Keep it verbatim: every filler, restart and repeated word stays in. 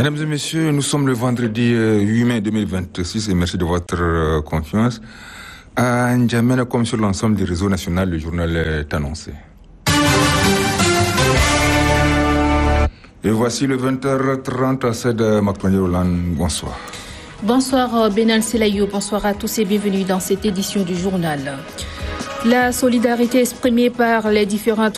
Mesdames et messieurs, nous sommes le vendredi huit mai deux mille vingt-six et merci de votre confiance. À N'Djamena, comme sur l'ensemble du réseau national, le journal est annoncé. Et voici le vingt heures trente à Cède Maktouni Roland. Bonsoir. Bonsoir Benan Selayou, bonsoir à tous et bienvenue dans cette édition du journal. La solidarité exprimée par les différentes